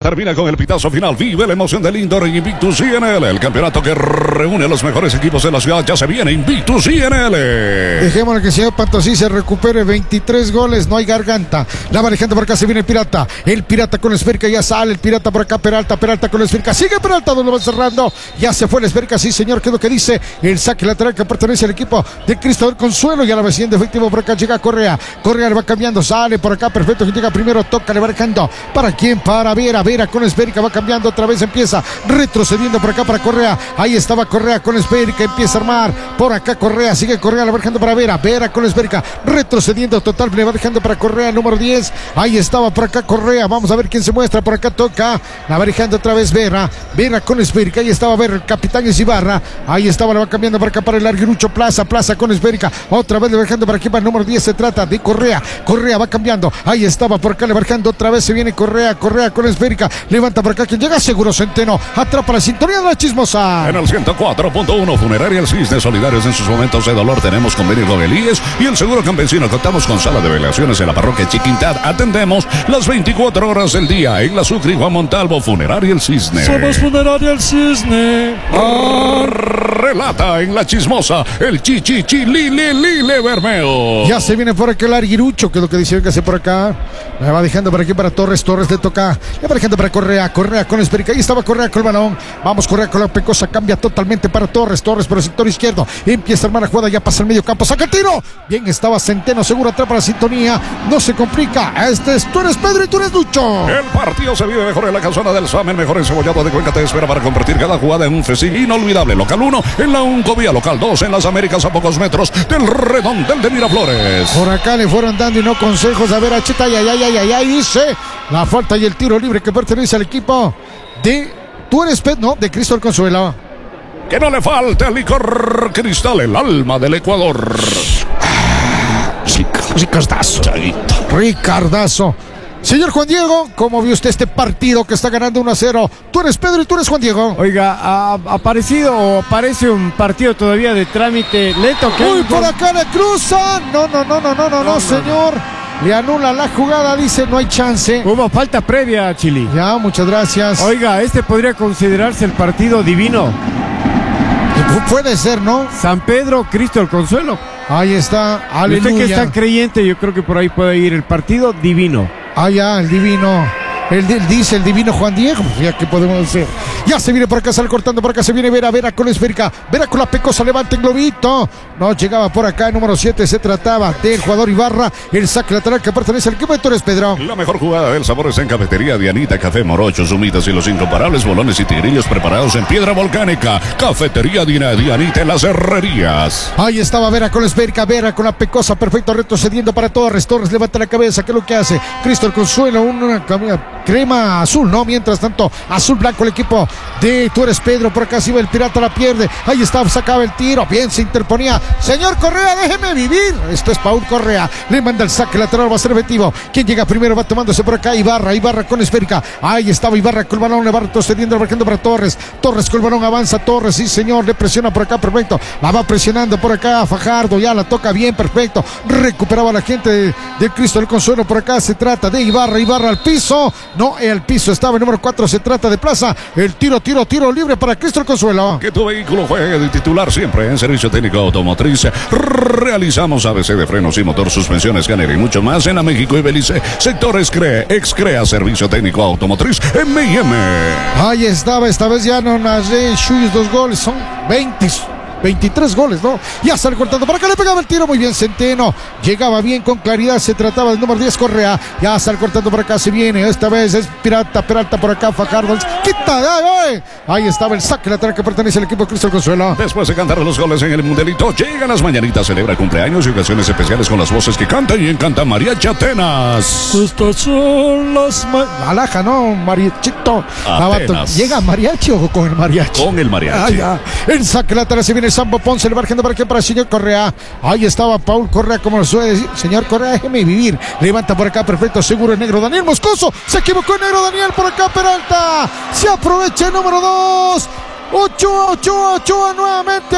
termina con el pitazo final. Vive la emoción del Indoor Invictus INL, el campeonato que reúne a los mejores equipos de la ciudad. Ya se viene Invictus INL. Dejémosle que el señor Pantosí se recupere. 23 goles, no hay garganta. La manejando por acá, se viene el Pirata. El Pirata con la esférica, ya sale el Pirata por acá. Peralta con la esférica. Sigue Peralta, donde lo va cerrando. Ya se fue la esférica, sí señor, que es lo que dice el saque lateral que pertenece al equipo de Cristóbal Consuelo. Y a la vez siendo efectivo por acá llega Correa. Correa le va cambiando, sale por acá, perfecto. Que llega primero, toca, le va dejando. ¿Para quién? Para Vera. Vera con la esférica, va cambiando otra vez, empieza retrocediendo por acá para Correa. Ahí estaba Correa con la esférica, empieza a armar por acá Correa, sigue Correa, la va dejando para Vera. Vera con la esférica, retrocediendo total, le va dejando para Correa, número 10. Ahí estaba por acá Correa, vamos a ver quién se muestra. Por acá toca, la va dejando otra vez Vera. Vera con la esférica, ahí estaba Vera, el capitán es Ibarra. Ahí estaba, la va cambiando para acá para el Arguirucho. Plaza con esférica, otra vez le va dejando para aquí para el número 10. Se trata de Correa. Correa va cambiando, ahí estaba por acá, le va dejando otra vez. Se viene Correa con la esférica, levanta por acá quien llega, Seguro Centeno, atrapa la sintonía de la chismosa. En el 104.1, Funeraria El Cisne, solidarios en sus momentos de dolor. Tenemos convenio con Elíes y el Seguro Campesino. Contamos con sala de velaciones en la parroquia Chiquintad. Atendemos las 24 horas del día en la Sucre y Juan Montalvo. Funeraria El Cisne. Somos Funeraria El Cisne. Relata en la chismosa el Lile Bermeo. Ya se viene por acá el Arguirucho, que es lo que dice que hace por acá. Me va dejando por aquí para Torres. Torres le toca, le va dejando para Correa. Correa con esférica, ahí estaba Correa con el balón. Vamos, Correa con la pecosa, cambia totalmente para Torres. Torres por el sector izquierdo, empieza a armar la jugada, ya pasa el medio campo, saca el tiro. Bien estaba Centeno, seguro atrapa la sintonía, no se complica. Tú eres Pedro y tú eres Lucho. El partido se vive mejor en la casona del Samen, mejor encebollado de Cuenca te espera para convertir cada jugada en un festín inolvidable. Local 1 en la Uncovía, local 2 en las Américas, a pocos metros del Redondel de Miraflores. Por acá le fueron dando y no consejos. A ver, Acheta, ay, dice la falta y el tiro libre que pertenece al equipo de Tú eres Pet, ¿no? De Cristóbal Consuelo. Que no le falte el licor Cristal, el alma del Ecuador. Ricardazo. Señor Juan Diego, ¿cómo vio usted este partido que está ganando 1-0? Tú eres Pedro y tú eres Juan Diego. Oiga, ha aparecido o parece un partido todavía de trámite lento. Uy, por acá le cruzan. No, señor. Le anula la jugada, dice, no hay chance. Hubo falta previa, Chili. Ya, muchas gracias. Oiga, este podría considerarse el partido divino. Puede ser, ¿no? San Pedro, Cristo el Consuelo. Ahí está, aleluya. Usted que está creyente, yo creo que por ahí puede ir el partido divino. Ya, el divino. Dice el divino Juan Diego. Ya, ¿qué podemos hacer? Ya se viene por acá, sale cortando por acá, se viene Vera con la esférica. Vera con la pecosa, levanta el globito. No llegaba por acá, el número 7. Se trataba del jugador Ibarra. El saque lateral que pertenece al equipo de Torres, Pedro. La mejor jugada del sabor es en Cafetería Dianita. Café, morochos, humitas y los incomparables bolones y tigrillos preparados en piedra volcánica. Cafetería Dianita en las Herrerías. Ahí estaba Vera con la esférica. Vera con la pecosa, perfecto, retrocediendo para Torres. Torres levanta la cabeza, ¿qué es lo que hace? Cristóbal Consuelo, una crema azul, ¿no? Mientras tanto, azul blanco el equipo de Tú eres Pedro. Por acá se iba el Pirata, la pierde. Ahí está, sacaba el tiro. Bien, se interponía. Señor Correa, déjeme vivir. Esto es Paul Correa. Le manda el saque lateral, va a ser efectivo. ¿Quién llega primero? Va tomándose por acá Ibarra con esférica. Ahí estaba Ibarra con el balón, le va retrocediendo, marcando para Torres. Torres con el balón, avanza Torres, sí señor, le presiona por acá, perfecto. La va presionando por acá Fajardo, ya la toca bien, perfecto. Recuperaba la gente de Cristo del Consuelo. Por acá se trata de Ibarra al piso. No, el piso estaba el número 4, se trata de Plaza. El tiro libre para Cristo del Consuelo. Que tu vehículo juegue de titular siempre en Servicio Técnico Automotriz. Realizamos ABC de frenos y motor, suspensiones, Canera y mucho más en la México y Belice. Sectores Excrea, Servicio Técnico Automotriz M&M. Ahí estaba, esta vez ya no narré Chuyos 2 goles, son 23 goles, ¿no? Ya sale cortando para acá, le pegaba el tiro muy bien Centeno. Llegaba bien con claridad, se trataba del número 10 Correa. Ya sale cortando para acá, se viene. Esta vez es Peralta por acá, Fajardo. ¡Quita! Ahí estaba el saque lateral que pertenece al equipo de Cristo Consuelo. Después de cantar los goles en el Mundialito, llegan las mañanitas, celebra cumpleaños y ocasiones especiales con las voces que cantan y encanta Mariachi Atenas. Estas son las Alaja, ¿no? Mariachito. ¿Llega mariachi o con el mariachi? Con el mariachi. El saque lateral, se viene Sambo Ponce, el margen de para aquí para el señor Correa. Ahí estaba Paul Correa, como lo suele decir. Señor Correa, déjeme vivir. Levanta por acá, perfecto, seguro el negro Daniel Moscoso. Se equivocó el negro Daniel por acá, Peralta. Se aprovecha el número 2. Ochoa nuevamente.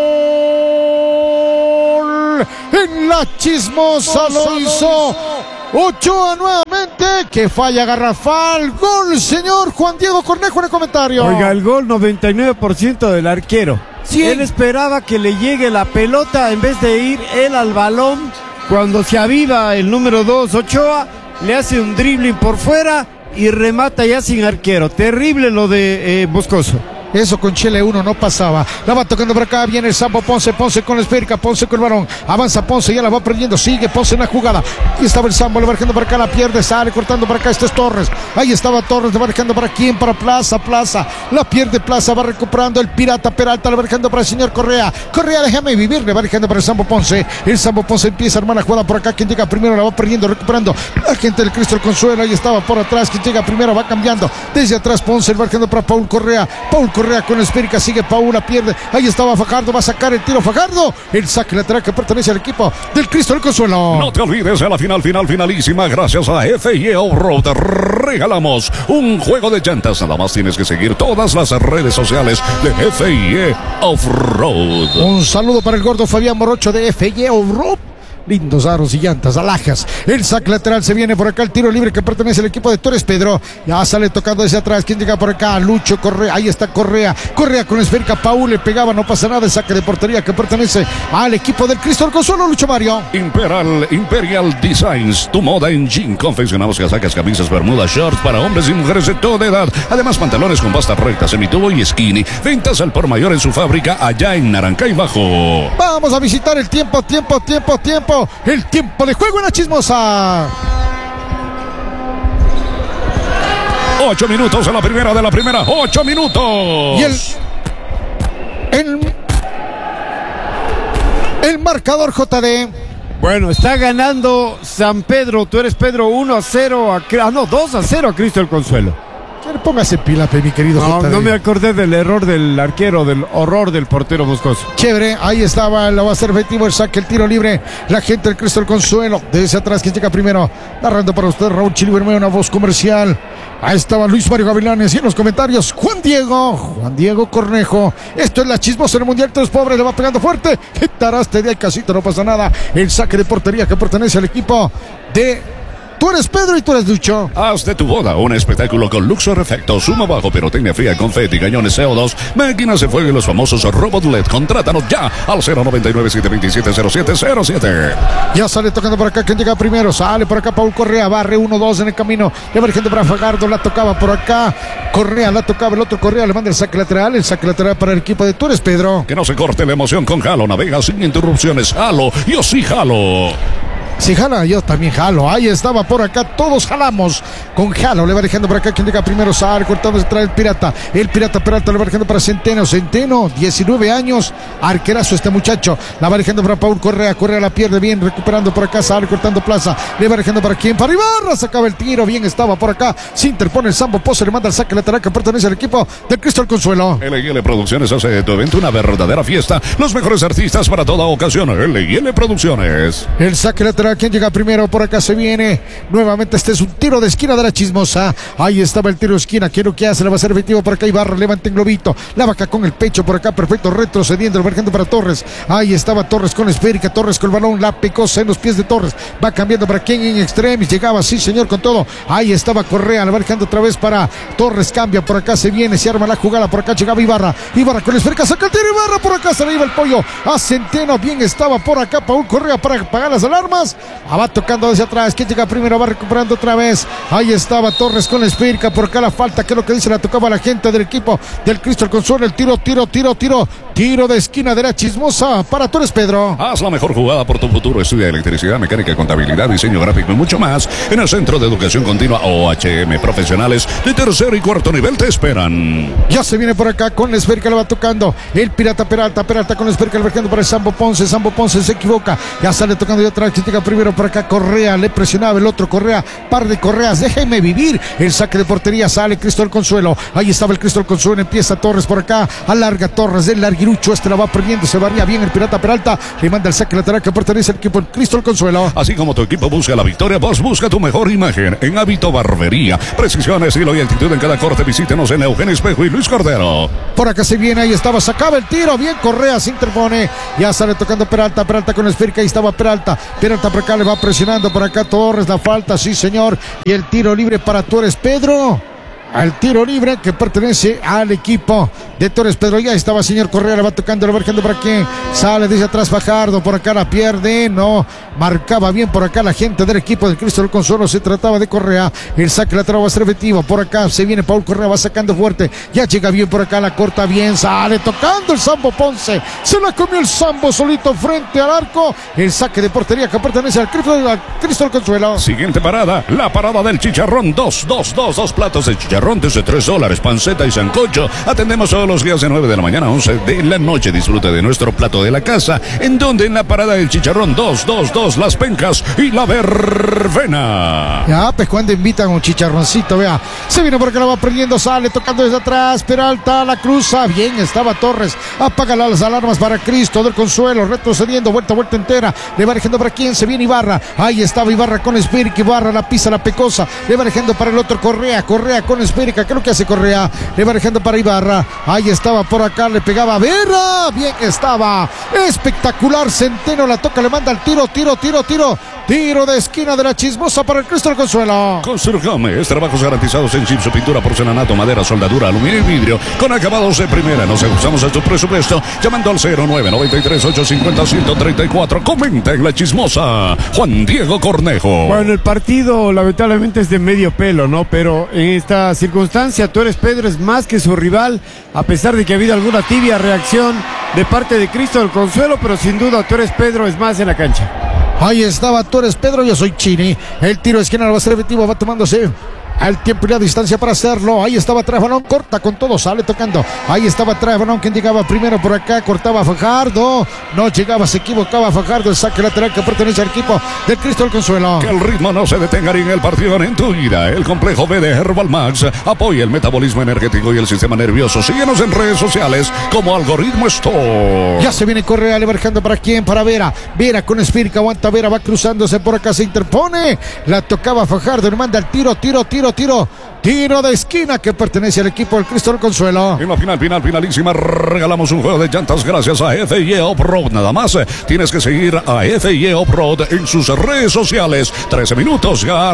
¡Gol! En la chismosa lo hizo Ochoa nuevamente, que falla garrafal. Gol, señor Juan Diego Cornejo en el comentario. Oiga, el gol 99% del arquero. Sí. Él esperaba que le llegue la pelota en vez de ir él al balón. Cuando se aviva el número 2, Ochoa, le hace un dribbling por fuera y remata ya sin arquero. Terrible lo de Moscoso. Eso con Chile 1 no pasaba. La va tocando por acá. Viene el Sambo Ponce. Ponce con la esférica. Ponce con el balón. Avanza Ponce. Ya la va perdiendo. Sigue Ponce en la jugada. Ahí estaba el Sambo. Le va dejando por acá. La pierde. Sale cortando por acá. Este es Torres. Ahí estaba Torres. Le va dejando para quién. Para Plaza. Plaza. La pierde Plaza. Va recuperando el Pirata Peralta. Le va dejando para el señor Correa. Correa, déjame vivir. Le va dejando para el Sambo Ponce. El Sambo Ponce empieza a armar la jugada por acá. Quien llega primero la va perdiendo. Recuperando. La gente del Cristo el Consuelo. Ahí estaba por atrás. Quien llega primero va cambiando. Desde atrás Ponce. Le va dejando para Paul Correa. Paul Correa con la esférica, sigue Paula, pierde, ahí estaba Fajardo, va a sacar el tiro Fajardo, el saque lateral que pertenece al equipo del Cristo del Consuelo. No te olvides de la finalísima, gracias a FIE Offroad, regalamos un juego de llantas, nada más tienes que seguir todas las redes sociales de FIE Offroad. Un saludo para el gordo Fabián Morocho de FIE Offroad. Lindos aros y llantas, alhajas. El saque lateral se viene por acá. El tiro libre que pertenece al equipo de Torres Pedro. Ya sale tocando desde atrás. ¿Quién llega por acá? Lucho Correa. Ahí está Correa. Correa con la esférica. Paul le pegaba. No pasa nada. El saque de portería que pertenece al equipo del Cristo del Consuelo. Lucho Mario. Imperial Designs. Tu moda en jean. Confeccionamos casacas, camisas, bermudas, shorts para hombres y mujeres de toda edad. Además, pantalones con bastas rectas, semitubo y skinny. Ventas al por mayor en su fábrica allá en Narancay Bajo. Vamos a visitar el tiempo. El tiempo de juego en la Chismosa. 8 minutos en la primera de la primera. 8 minutos. Y el marcador, JD. Bueno, está ganando San Pedro. Tú eres Pedro 1-0 2-0 a Cristo el Consuelo. Póngase pila, mi querido JD. No me acordé del error del arquero, del horror del portero Moscoso. Chévere, ahí estaba, lo va a hacer efectivo el saque, el tiro libre. La gente del Cristo del Consuelo. Desde atrás, quien llega primero. Narrando para usted, Raúl Chili Bermeo, una voz comercial. Ahí estaba Luis Mario Gavilanes y en los comentarios, Juan Diego Cornejo. Esto es la Chismosa en el Mundial. Tres pobres, le va pegando fuerte. Quitaraste de ahí casito, no pasa nada. El saque de portería que pertenece al equipo de... Tú eres Pedro y tú eres Lucho. Haz de tu boda un espectáculo con Luxor Efectos, suma bajo, pirotecnia fría, confeti, cañones CO2, máquinas de fuego y los famosos robot LED. Contrátanos ya al 099-727-0707. Ya sale tocando por acá. ¿Quién llega primero? Sale por acá Paul Correa. Barre 1-2 en el camino. Emergente para Fajardo. La tocaba por acá. Correa la tocaba. El otro Correa le manda el saque lateral. El saque lateral para el equipo de Tú eres Pedro. Que no se corte la emoción con Jalo. Navega sin interrupciones. Jalo. Yo sí jalo. Si jala, yo también jalo. Ahí estaba por acá, todos jalamos con Jalo. Le va dejando por acá quien llega primero. Sale cortando detrás el Pirata. El Pirata Peralta le va dejando para Centeno. Centeno, 19 años. Arquerazo este muchacho. La va dejando para Paul Correa. Correa la pierde bien. Recuperando por acá. Sale cortando Plaza. Le va dejando para quién. Para Ibarra. Sacaba el tiro. Bien estaba por acá. Se interpone el Sambo Pozo. Le manda el saque lateral que pertenece al equipo del Cristo del Consuelo. LL Producciones hace de tu evento una verdadera fiesta. Los mejores artistas para toda ocasión. LL Producciones. El saque lateral. ¿Quién llega primero? Por acá se viene nuevamente. Este es un tiro de esquina de la Chismosa. Ahí estaba el tiro de esquina. Quiero que hace. Le va a ser efectivo por acá. Ibarra levanta en globito. La vaca con el pecho por acá. Perfecto. Retrocediendo. Emergente para Torres. Ahí estaba Torres con la esférica. Torres con el balón. La picó en los pies de Torres. Va cambiando para quien en extremis. Llegaba, sí señor, con todo. Ahí estaba Correa. La va dejando otra vez para Torres. Cambia. Por acá se viene. Se arma la jugada. Por acá llegaba Ibarra. Ibarra con la esférica. Saca el tiro. Ibarra por acá. Se le iba el pollo a Centeno. Bien estaba por acá Paul Correa para apagar las alarmas. Va tocando desde atrás. ¿Quién llega primero? Va recuperando otra vez. Ahí estaba Torres con la esférica. Por acá la falta. Que es lo que dice? La tocaba la gente del equipo del Cristo del Consuelo. El tiro de esquina de la Chismosa para Torres Pedro. Haz la mejor jugada por tu futuro. Estudia electricidad, mecánica, contabilidad, diseño gráfico y mucho más en el Centro de Educación Continua OHM. Profesionales de tercer y cuarto nivel te esperan. Ya se viene por acá con la esférica. Le va tocando el Pirata Peralta con la esférica. Albergando para el Sambo Ponce. Sambo Ponce se equivoca. Ya sale tocando de atrás. ¿Quién llega primero? Por acá Correa. Le presionaba el otro Correa. Par de Correas. Deje Déjeme vivir. El saque de portería, sale Cristo del Consuelo. Ahí estaba el Cristo del Consuelo. Empieza Torres por acá. Alarga Torres del larguirucho. La va perdiendo. Se varía bien el Pirata Peralta. Le manda el saque lateral que pertenece al equipo del Cristo del Consuelo. Así como tu equipo busca la victoria, vos busca tu mejor imagen en Hábito Barbería. Precisión, estilo y actitud en cada corte. Visítenos en Eugenio Espejo y Luis Cordero. Por acá se viene. Ahí estaba. Sacaba el tiro. Bien Correa se interpone. Ya sale tocando Peralta. Peralta con esférica. Ahí estaba Peralta. Peralta por acá le va presionando. Por acá Torres. La falta. Sí, señor. Y el tiro libre para Torres Pedro. Al tiro libre que pertenece al equipo de Torres Pedro. Ya estaba señor Correa, le va tocando, le va marcando por aquí. Sale desde atrás Fajardo, por acá la pierde. No, marcaba bien por acá la gente del equipo del Cristo del Consuelo. Se trataba de Correa. El saque lateral va a ser efectivo. Por acá se viene Paul Correa, va sacando fuerte. Ya llega bien por acá, la corta bien. Sale tocando el Sambo Ponce. Se la comió el Sambo solito frente al arco. El saque de portería que pertenece al Cristo del Consuelo. Siguiente parada, la parada del chicharrón. Dos platos de chicharrón desde $3, panceta y sancocho. Atendemos todos los días de 9 de la mañana a 11 de la noche. Disfrute de nuestro plato de la casa, en donde en la parada del chicharrón 2, las pencas y la verbena. Ya, pues cuando invitan un chicharroncito, vea. Se viene porque la va perdiendo, sale tocando desde atrás. Peralta la cruza. Bien, estaba Torres. Apaga las alarmas para Cristo del Consuelo. Retrocediendo, vuelta entera. Le va dejando para quién. Se viene Ibarra. Ahí estaba Ibarra con Espíritu. Ibarra la pisa, la pecosa. Le va dejando para el otro Correa con Espíritu. Creo que hace Correa. Le va dejando para Ibarra. Ahí estaba por acá. Le pegaba Vera. Bien estaba. Espectacular. Centeno la toca. Le manda el tiro. Tiro de esquina de la Chismosa para el Cristo del Consuelo. Construjames, trabajos garantizados en chipso, pintura, porcelanato, madera, soldadura, aluminio y vidrio, con acabados de primera. Nos ajustamos a tu presupuesto llamando al 0993-850-134. Comenta en la Chismosa, Juan Diego Cornejo. Bueno, el partido lamentablemente es de medio pelo, ¿no? Pero en esta circunstancia, Torres Pedro es más que su rival, a pesar de que ha habido alguna tibia reacción de parte de Cristo del Consuelo, pero sin duda Torres Pedro es más en la cancha. Ahí estaba Torres Pedro, yo soy Chini. El tiro de esquina va a ser efectivo, va tomándose al tiempo y la distancia para hacerlo. Ahí estaba atrás Balón, corta con todo, sale tocando. Ahí estaba atrás Balón, quien llegaba primero por acá, cortaba Fajardo. No llegaba, se equivocaba Fajardo. El saque lateral que pertenece al equipo del Cristo del Consuelo. Que el ritmo no se detenga ni en el partido ni en tu vida. El complejo B de Herbal Max apoya el metabolismo energético y el sistema nervioso. Síguenos en redes sociales como Algoritmo Store. Ya se viene Correa, le marcando para quién, para Vera. Vera con Espíritu, aguanta Vera, va cruzándose por acá, se interpone. La tocaba Fajardo, le manda el tiro de esquina que pertenece al equipo del Cristo del Consuelo. En la finalísima, regalamos un juego de llantas gracias a FIE Off-Road. Nada más tienes que seguir a FIE Off-Road en sus redes sociales. 13 minutos ya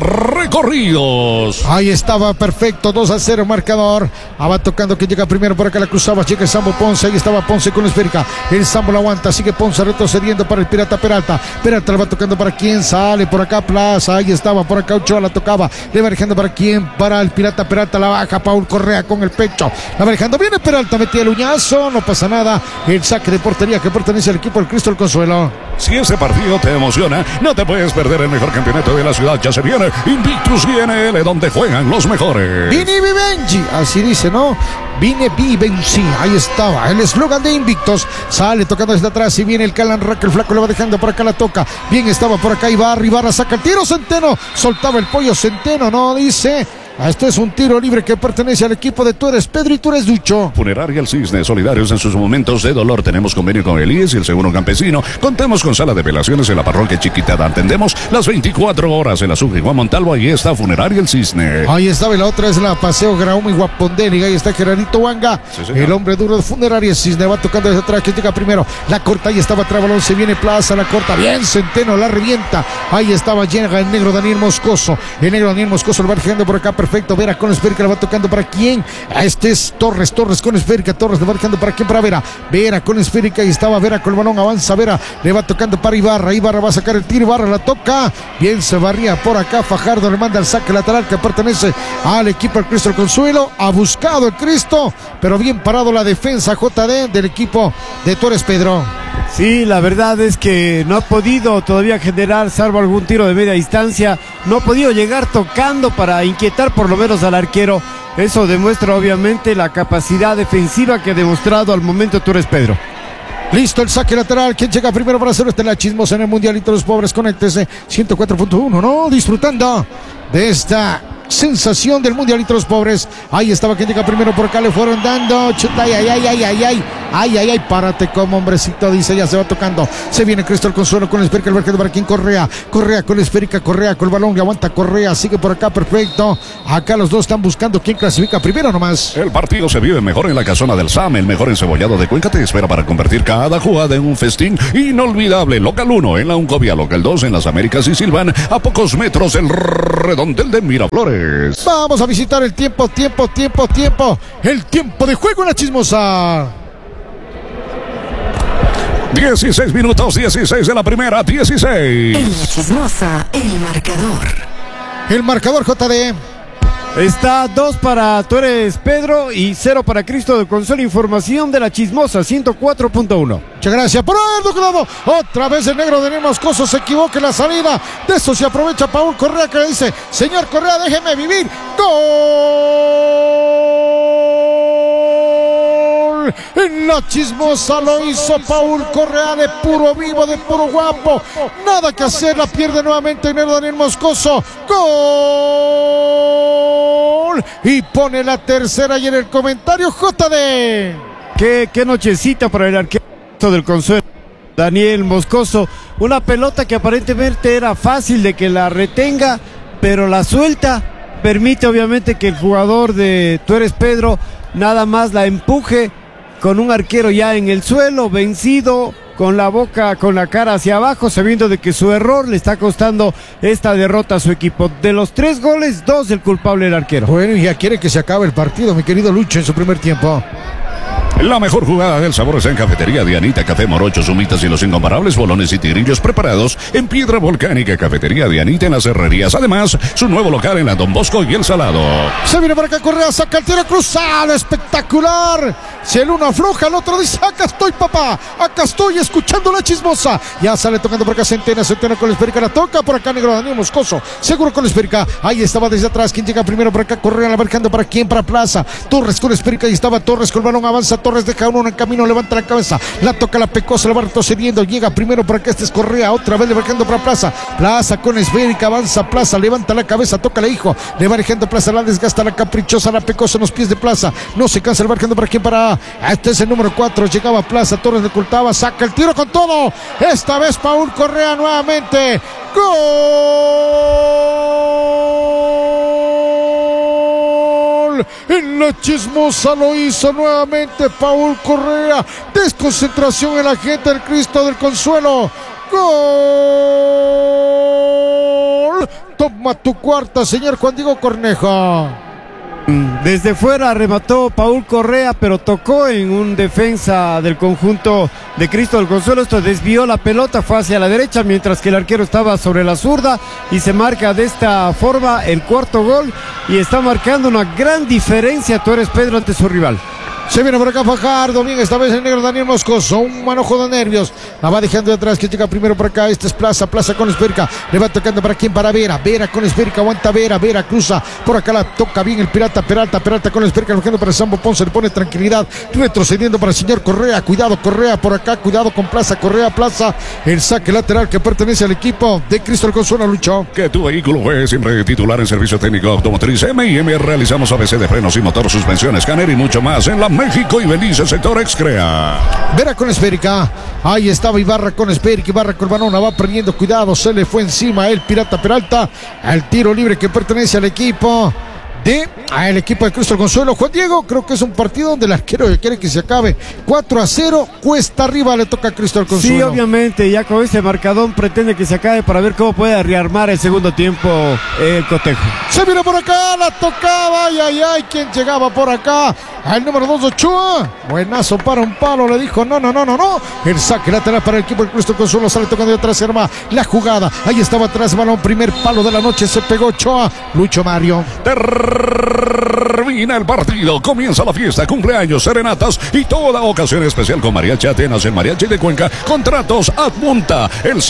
recorridos. Ahí estaba, perfecto, 2-0 marcador. Va tocando que llega primero por acá, la cruzaba, llega el Sambo Ponce. Ahí estaba Ponce con la esférica. El Sambo la aguanta, sigue Ponce retrocediendo para el Pirata Peralta. Peralta la va tocando para quién, sale por acá Plaza. Ahí estaba por acá Ochoa, la tocaba. Le va dejando para quién, para el Pirata Peralta, la baja Paul Correa con el pecho. La va dejando, viene Peralta, metía el uñazo, no pasa nada. El saque de portería que pertenece al equipo del Cristo del Consuelo. Si este partido te emociona, no te puedes perder el mejor campeonato de la ciudad. Ya se viene Invictus GNL, donde juegan los mejores. Vini Vivenci, así dice, ¿no? Vine Vivenci, ahí estaba el eslogan de Invictus. Sale tocando desde atrás y viene el Calan Rack, el flaco le va dejando por acá, la toca. Bien estaba por acá Ibarra saca el tiro, Centeno, soltaba el pollo Centeno, no dice. Esto es un tiro libre que pertenece al equipo de Torres Pedro y Torres Ducho. Funeraria El Cisne, solidarios en sus momentos de dolor. Tenemos convenio con el IES y el Seguro Campesino. Contamos con sala de velaciones en la parroquia Chiquitada. Atendemos las 24 horas en la Sucre Juan Montalvo. Ahí está Funeraria El Cisne. Ahí estaba, y la otra es la Paseo Graum y Guapondéliga. Ahí está Gerardito Wanga, sí, el hombre duro de Funeraria El Cisne. Va tocando desde atrás, que llega primero. La corta, ahí estaba atrás, balón, se viene Plaza, la corta. Bien, Centeno, la revienta. Ahí estaba, llega el negro Daniel Moscoso. El negro Daniel Moscoso lo va dejando por acá, perfecto. Vera con esférica, la va tocando para quién. Este es Torres con esférica. Torres le va dejando para quién, para Vera con esférica. Y estaba Vera con el balón, avanza Vera, le va tocando para Ibarra va a sacar el tiro, Ibarra la toca, bien se barría por acá, Fajardo le manda el saque lateral que pertenece al equipo del Cristo del Consuelo. Ha buscado el Cristo, pero bien parado la defensa JD del equipo de Torres Pedro. Sí, la verdad es que no ha podido todavía generar, salvo algún tiro de media distancia, no ha podido llegar tocando para inquietar por lo menos al arquero. Eso demuestra obviamente la capacidad defensiva que ha demostrado al momento Torres Pedro. Listo el saque lateral. ¿Quién llega primero para hacer la Chismosa en el Mundialito de los Pobres? Conéctese 104.1, ¿no? Disfrutando de esta sensación del Mundialito los pobres. Ahí estaba quien llega primero por acá, le fueron dando. Chuta, ay, párate como hombrecito, dice, ya se va tocando. Se viene Cristo el Consuelo con la esférica, el Barquín de Barquín, Correa con la esférica, Correa con el balón, le aguanta Correa, sigue por acá, perfecto. Acá los dos están buscando quién clasifica primero nomás. El partido se vive mejor en la casona del SAM, el mejor encebollado de Cuenca te espera para convertir cada jugada en un festín inolvidable. Local 1 en la Uncovia, local 2 en las Américas y Silván, a pocos metros del redondel de Miraflores. Vamos a visitar el tiempo. El tiempo de juego en la Chismosa. 16 minutos, 16 de la primera, 16. En la Chismosa, el marcador JD. Está 2 para Tú Eres Pedro y 0 para Cristo del Consuelo. Información de la Chismosa, 104.1. Muchas gracias por haberlo cuidado. Otra vez el negro de Moscoso se equivoca en la salida. De eso se aprovecha Paul Correa, que le dice: señor Correa, déjeme vivir. ¡Gol! En la Chismosa lo hizo Paul Correa, de puro vivo, de puro guapo. Nada que hacer, la pierde nuevamente el negro Daniel Moscoso. ¡Gol! Y pone la tercera y en el comentario JD. Qué nochecita para el arquero del Consuelo, Daniel Moscoso. Una pelota que aparentemente era fácil de que la retenga, pero la suelta. Permite obviamente que el jugador de Tú Eres Pedro nada más la empuje con un arquero ya en el suelo, vencido, con la boca, con la cara hacia abajo, sabiendo de que su error le está costando esta derrota a su equipo. De los 3 goles, 2 el culpable el arquero. Bueno, ya quiere que se acabe el partido, mi querido Lucho, en su primer tiempo. La mejor jugada del sabor está en Cafetería Dianita, café, morochos, humitas y los incomparables bolones y tigrillos preparados en piedra volcánica. Cafetería Dianita en las Herrerías. Además, su nuevo local en la Don Bosco y El Salado. Se viene por acá Correa, saca el tiro cruzado, espectacular. Si el uno afloja, el otro dice: acá estoy, papá, acá estoy escuchando la Chismosa. Ya sale tocando por acá Centena con la esférica, la toca por acá negro Daniel Moscoso, seguro con la esférica. Ahí estaba desde atrás, quien llega primero por acá, Correa, la marcando para quién, para Plaza. Torres con la esférica, y estaba Torres con el balón, avanza Torres, deja uno en el camino, levanta la cabeza, la toca la Pecosa, la va retrocediendo, llega primero por acá, este es Correa, otra vez le marcando para Plaza. Plaza con esférica, avanza Plaza, levanta la cabeza, toca el hijo, le va dejando Plaza, la desgasta la caprichosa, la Pecosa en los pies de Plaza, no se cansa, el marcando para quién, para este es el número 4, llegaba Plaza, Torres le ocultaba, saca el tiro con todo, esta vez Paul Correa nuevamente. ¡Gol! En la Chismosa lo hizo nuevamente Paul Correa. Desconcentración en la gente del Cristo del Consuelo. ¡Gol! Toma tu cuarta, señor Juan Diego Cornejo. Desde fuera remató Paul Correa, pero tocó en un defensa del conjunto de Cristo del Consuelo. Esto desvió la pelota, fue hacia la derecha, mientras que el arquero estaba sobre la zurda, y se marca de esta forma el cuarto gol, y está marcando una gran diferencia Tú Eres Pedro ante su rival. Se viene por acá Fajardo, bien, esta vez el negro Daniel Moscoso, un manojo de nervios, la va dejando de atrás, que llega primero por acá, este es Plaza con esférica, le va tocando para quién, para Vera con esférica, aguanta Vera cruza, por acá la toca bien el Pirata, Peralta con esférica, bajando para Sambo Ponce, le pone tranquilidad, retrocediendo para el señor Correa, cuidado Correa por acá, cuidado con Plaza, Correa, Plaza, el saque lateral que pertenece al equipo de Cristo del Consuelo, Lucho. Que tu vehículo fue siempre titular en servicio técnico automotriz M&M, realizamos ABC de frenos y motor, suspensión, escáner y mucho más en la México y Belice sector Excrea. Vera con esférica, ahí estaba Ibarra con esférica, Ibarra con el balón, la va perdiendo, cuidado, se le fue encima el Pirata Peralta, al tiro libre que pertenece al equipo de Cristo del Consuelo. Juan Diego, creo que es un partido donde el arquero quiere que se acabe. 4-0, cuesta arriba, le toca a Cristo del Consuelo. Sí, obviamente, ya con este marcadón pretende que se acabe para ver cómo puede rearmar el segundo tiempo el cotejo. Se viene por acá, la tocaba, ay, ¿quién llegaba por acá? Al número 2, Ochoa, buenazo para un palo, le dijo no, el saque lateral para el equipo del Cristo del Consuelo, sale tocando de atrás, se arma la jugada, ahí estaba atrás, balón, primer palo de la noche, se pegó Ochoa, Lucho Mario. Termina el partido, comienza la fiesta, cumpleaños, serenatas y toda ocasión especial con Mariachi Atenas, el Mariachi de Cuenca. Contratos Admunta, el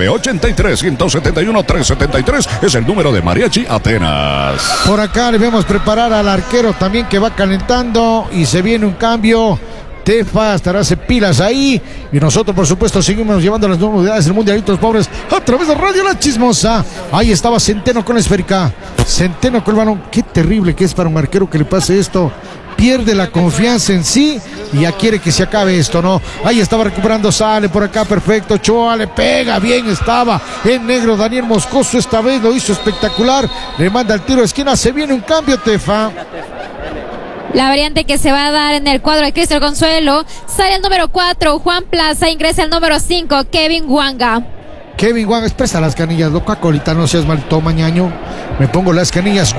0983-171-373 es el número de Mariachi Atenas. Por acá le vemos preparar al arquero también, que va calentando, y se viene un cambio. Tefa estará hace pilas ahí, y nosotros por supuesto seguimos llevando las novedades del Mundialito de los Pobres a través de Radio La Chismosa. Ahí estaba Centeno con la esférica. Centeno con el balón. Qué terrible que es para un arquero que le pase esto. Pierde la confianza en sí y ya quiere que se acabe esto, ¿no? Ahí estaba recuperando, sale por acá, perfecto. Ochoa le pega, bien estaba en negro. Daniel Moscoso esta vez lo hizo espectacular. Le manda el tiro de esquina, se viene un cambio, Tefa. La variante que se va a dar en el cuadro de Cristian Consuelo. Sale el número 4, Juan Plaza, ingresa el número 5, Kevin Wanga. Kevin Wanga, expresa las canillas, loca colita, no seas mal, toma ñaño. Me pongo las canillas.